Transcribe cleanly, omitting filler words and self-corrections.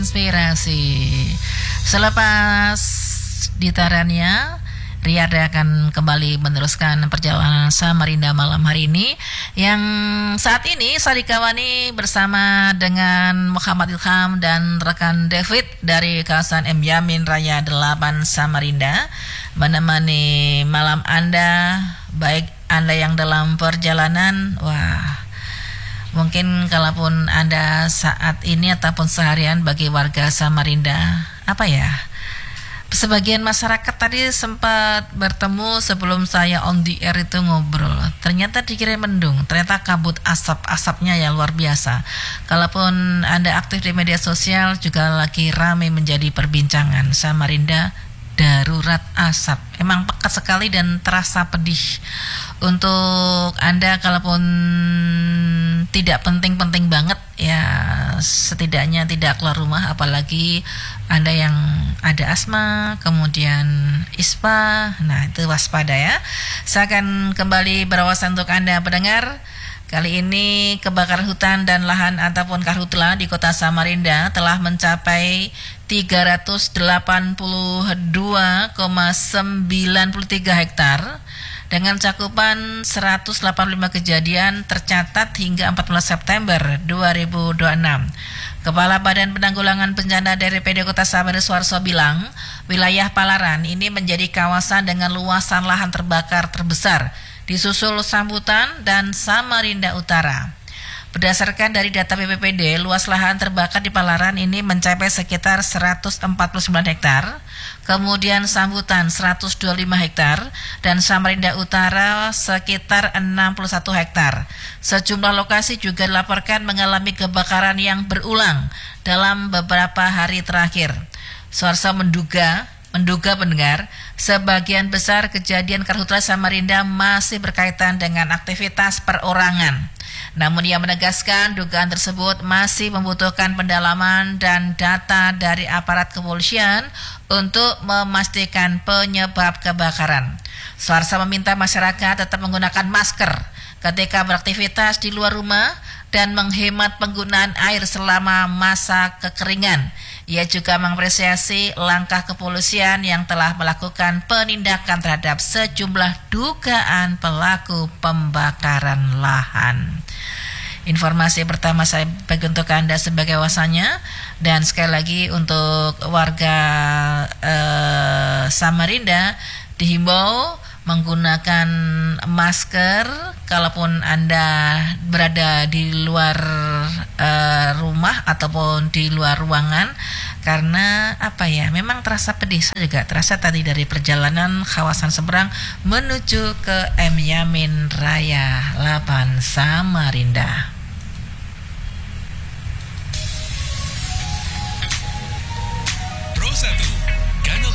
Inspirasi. Selepas ditarannya, Riyada akan kembali meneruskan perjalanan Samarinda malam hari ini, yang saat ini Sarika Wani bersama dengan Muhammad Ilham dan rekan David dari kawasan M. Yamin Raya 8 Samarinda menemani malam Anda, baik Anda yang dalam perjalanan. Mungkin kalaupun Anda saat ini ataupun seharian bagi warga Samarinda, sebagian masyarakat tadi sempat bertemu sebelum saya on the air itu ngobrol. Ternyata dikira mendung, ternyata kabut asapnya ya luar biasa. Kalaupun Anda aktif di media sosial juga lagi ramai menjadi perbincangan. Samarinda darurat asap. Emang pekat sekali dan terasa pedih. Untuk Anda kalaupun tidak penting-penting banget ya, setidaknya tidak keluar rumah, apalagi Anda yang ada asma, kemudian ispa, nah itu waspada ya. Saya akan kembali berwawasan untuk Anda pendengar. Kali ini kebakaran hutan dan lahan ataupun karhutla di kota Samarinda telah mencapai 382,93 hektar dengan cakupan 185 kejadian tercatat hingga 14 September 2026. Kepala Badan Penanggulangan Bencana dari PD Kota Samarinda Suarso bilang, wilayah Palaran ini menjadi kawasan dengan luasan lahan terbakar terbesar, disusul Sambutan dan Samarinda Utara. Berdasarkan dari data BPPD, luas lahan terbakar di Palaran ini mencapai sekitar 149 hektar, kemudian Sambutan 125 hektar, dan Samarinda Utara sekitar 61 hektar. Sejumlah lokasi juga dilaporkan mengalami kebakaran yang berulang dalam beberapa hari terakhir. Suarso menduga pendengar, sebagian besar kejadian karhutla Samarinda masih berkaitan dengan aktivitas perorangan. Namun ia menegaskan dugaan tersebut masih membutuhkan pendalaman dan data dari aparat kepolisian untuk memastikan penyebab kebakaran. Suarso meminta masyarakat tetap menggunakan masker ketika beraktivitas di luar rumah dan menghemat penggunaan air selama masa kekeringan. Ia juga mengapresiasi langkah kepolisian yang telah melakukan penindakan terhadap sejumlah dugaan pelaku pembakaran lahan. Informasi pertama saya bagi untuk Anda sebagai wawasannya, dan sekali lagi untuk warga Samarinda dihimbau menggunakan masker kalaupun Anda berada di luar rumah ataupun di luar ruangan, karena memang terasa pedih. Juga terasa tadi dari perjalanan kawasan seberang menuju ke M. Yamin Raya 8 Samarinda.